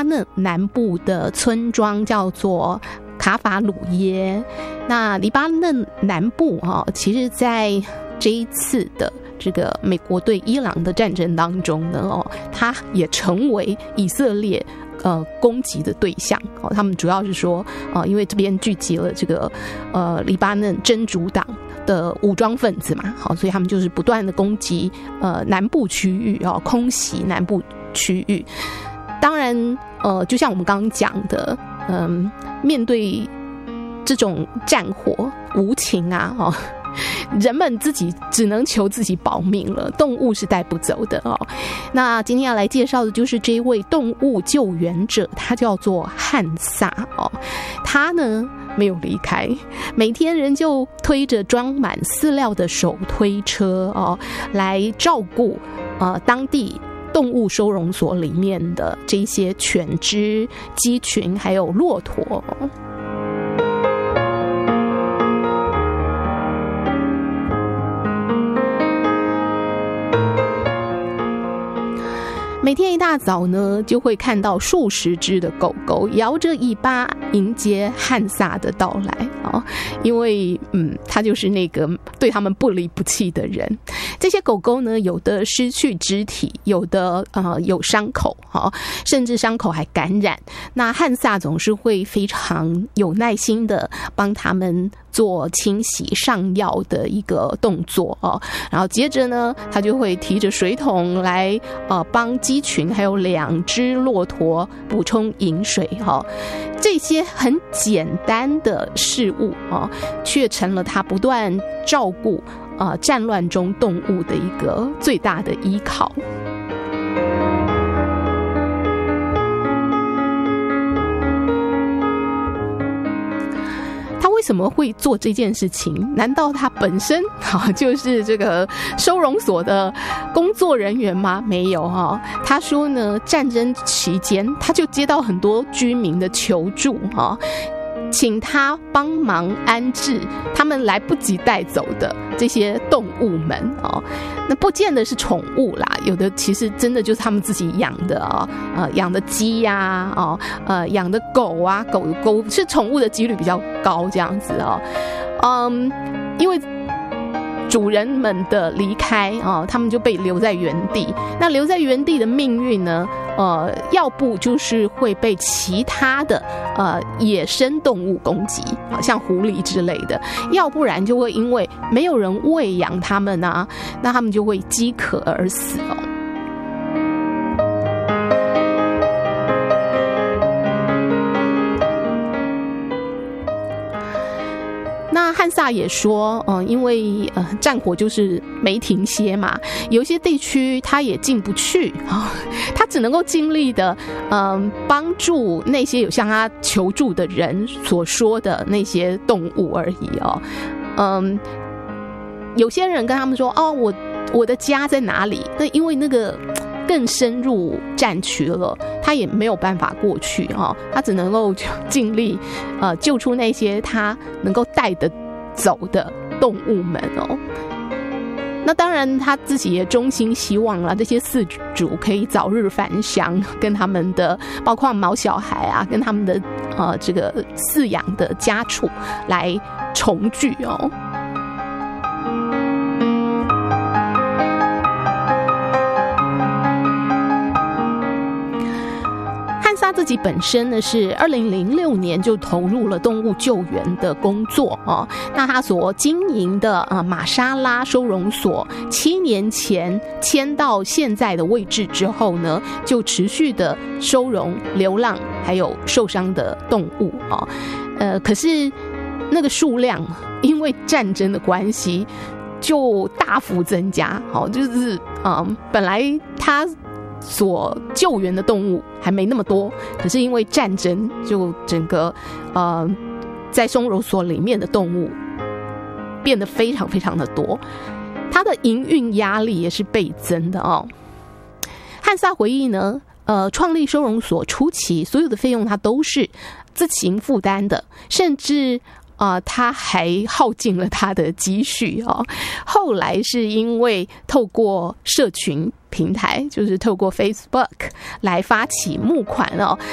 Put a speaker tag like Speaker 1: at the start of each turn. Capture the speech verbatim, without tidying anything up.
Speaker 1: 巴嫩南部的村庄叫做卡法鲁耶。那黎巴嫩南部哈、哦，其实在这一次的这个美国对伊朗的战争当中呢，哦，它也成为以色列呃攻击的对象。哦，他们主要是说，呃，因为这边聚集了这个呃黎巴嫩真主党的武装分子嘛，好，所以他们就是不断的攻击呃南部区域啊、哦，空袭南部区域。当然，呃，就像我们刚刚讲的，嗯、呃，面对这种战火无情啊，哦，人们自己只能求自己保命了，动物是带不走的哦。那今天要来介绍的就是这位动物救援者，他叫做汉萨哦。他呢没有离开，每天仍旧推着装满饲料的手推车哦，来照顾呃当地动物收容所里面的这些犬只、鸡群还有骆驼。每天一大早呢，就会看到数十只的狗狗摇着尾巴迎接汉萨的到来啊、哦！因为嗯，他就是那个对他们不离不弃的人。这些狗狗呢，有的失去肢体，有的呃有伤口哈、哦，甚至伤口还感染。那汉萨总是会非常有耐心的帮他们做清洗、上药的一个动作哦。然后接着呢，他就会提着水桶来呃帮鸡群还有两只骆驼补充饮水哈、哦。这些很简单的事物啊、哦，却成了他不断照顾呃战乱中动物的一个最大的依靠。为什么会做这件事情？难道他本身啊就是这个收容所的工作人员吗？没有哈。他说呢，战争期间他就接到很多居民的求助哈，请他帮忙安置他们来不及带走的这些动物们哦。那不见得是宠物啦，有的其实真的就是他们自己养的啊、哦，呃，养的鸡呀、啊，哦，呃，养的狗啊，狗狗是宠物的几率比较高，这样子哦，嗯，因为主人们的离开啊、哦，他们就被留在原地。那留在原地的命运呢？呃，要不就是会被其他的呃野生动物攻击，像狐狸之类的；要不然就会因为没有人喂养它们啊，那他们就会饥渴而死哦。那汉萨也说，嗯、呃，因为呃战火就是没停歇嘛，有一些地区他也进不去啊、哦，他只能够尽力的，嗯、呃，帮助那些有向他求助的人所说的那些动物而已哦。嗯，有些人跟他们说，哦，我我的家在哪里？那因为那个更深入战区了，他也没有办法过去哈、哦，他只能够尽力呃救出那些他能够带得走的动物们哦。那当然他自己也衷心希望了这些饲主可以早日返乡，跟他们的包括毛小孩啊，跟他们的呃这个饲养的家畜来重聚哦。他自己本身呢是二零零六年就投入了动物救援的工作哦。那他所经营的啊马莎拉收容所，七年前迁到现在的位置之后呢，就持续的收容流浪还有受伤的动物哦。呃，可是那个数量因为战争的关系就大幅增加，好、哦，就是啊、呃，本来他所救援的动物还没那么多，可是因为战争，就整个呃在收容所里面的动物变得非常非常的多，它的营运压力也是倍增的哦。汉萨回忆呢，呃，创立收容所初期，所有的费用他都是自行负担的，甚至啊、呃，他还耗尽了他的积蓄哦。后来是因为透过社群平台，就是透过 Facebook 来发起募款哦，